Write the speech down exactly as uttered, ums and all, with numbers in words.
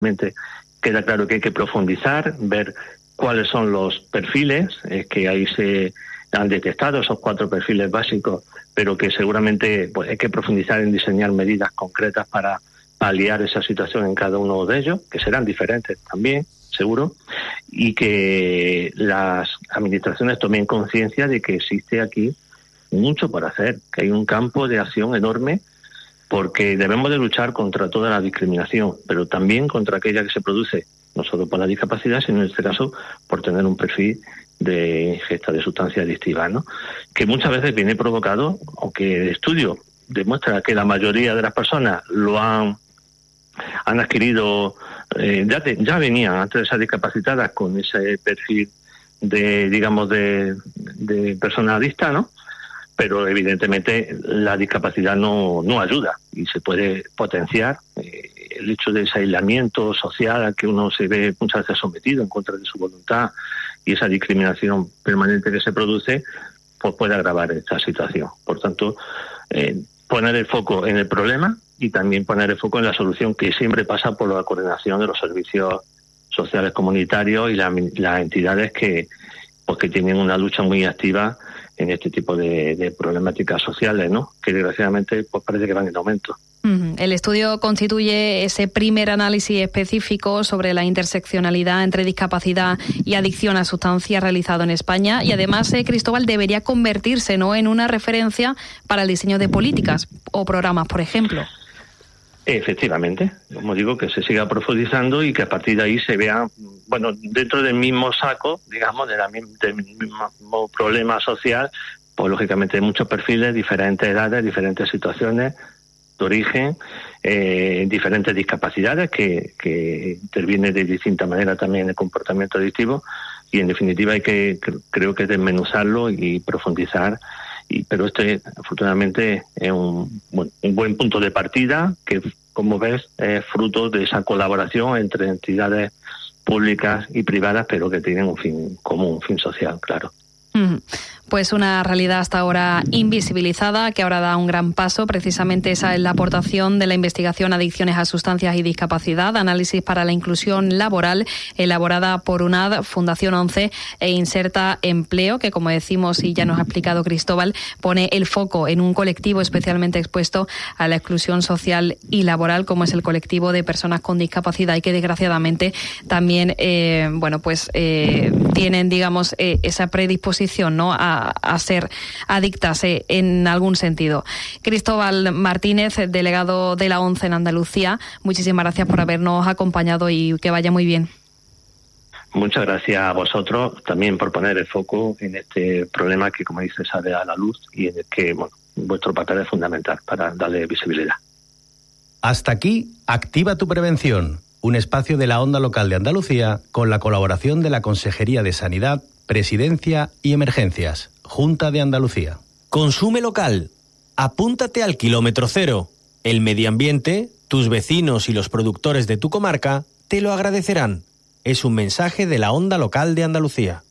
evidentemente queda claro que hay que profundizar, ver cuáles son los perfiles eh, que ahí se han detectado, esos cuatro perfiles básicos, pero que seguramente pues, hay que profundizar en diseñar medidas concretas para paliar esa situación en cada uno de ellos, que serán diferentes también, seguro, y que las administraciones tomen conciencia de que existe aquí mucho por hacer, que hay un campo de acción enorme, porque debemos de luchar contra toda la discriminación, pero también contra aquella que se produce, no solo por la discapacidad, sino en este caso por tener un perfil de ingesta de sustancias adictivas, ¿no? Que muchas veces viene provocado, aunque el estudio demuestra que la mayoría de las personas lo han han adquirido, eh, ya, te, ya venían antes de ser discapacitadas con ese perfil de, digamos, de, de persona adicta, ¿no? Pero evidentemente la discapacidad no, no ayuda y se puede potenciar eh, el hecho de ese aislamiento social al que uno se ve muchas veces sometido en contra de su voluntad, y esa discriminación permanente que se produce, pues puede agravar esta situación. Por tanto, eh, poner el foco en el problema y también poner el foco en la solución, que siempre pasa por la coordinación de los servicios sociales comunitarios y la, las entidades que, pues, que tienen una lucha muy activa en este tipo de, de problemáticas sociales, ¿no? Que desgraciadamente pues parece que van en aumento. El estudio constituye ese primer análisis específico sobre la interseccionalidad entre discapacidad y adicción a sustancias realizado en España, y además, eh, Cristóbal, debería convertirse, ¿no?, en una referencia para el diseño de políticas o programas, por ejemplo. Efectivamente, como digo, que se siga profundizando y que a partir de ahí se vea, bueno, dentro del mismo saco, digamos, de la, del mismo problema social, pues lógicamente hay muchos perfiles, diferentes edades, diferentes situaciones de origen, eh, diferentes discapacidades que, que intervienen de distinta manera también en el comportamiento adictivo, y en definitiva hay que, creo que desmenuzarlo y profundizar. Y, pero este, afortunadamente, es un, bueno, un buen punto de partida que, como ves, es fruto de esa colaboración entre entidades públicas y privadas, pero que tienen un fin común, un fin social, claro. Pues una realidad hasta ahora invisibilizada, que ahora da un gran paso. Precisamente esa es la aportación de la investigación Adicciones a Sustancias y Discapacidad, Análisis para la Inclusión Laboral, elaborada por UNAD, Fundación once e Inserta Empleo, que, como decimos y ya nos ha explicado Cristóbal, pone el foco en un colectivo especialmente expuesto a la exclusión social y laboral, como es el colectivo de personas con discapacidad, y que desgraciadamente también eh, bueno pues eh, tienen, digamos, eh, esa predisposición, ¿no?, a a ser adictas eh, en algún sentido. Cristóbal Martínez, delegado de la ONCE en Andalucía, muchísimas gracias por habernos acompañado y que vaya muy bien. Muchas gracias a vosotros también por poner el foco en este problema que, como dices, sale a la luz y en el que, bueno, vuestro papel es fundamental para darle visibilidad. Hasta aquí, Activa tu Prevención, un espacio de la Onda Local de Andalucía con la colaboración de la Consejería de Sanidad, Presidencia y Emergencias, Junta de Andalucía. Consume local. Apúntate al kilómetro cero. El medio ambiente, tus vecinos y los productores de tu comarca te lo agradecerán. Es un mensaje de la Onda Local de Andalucía.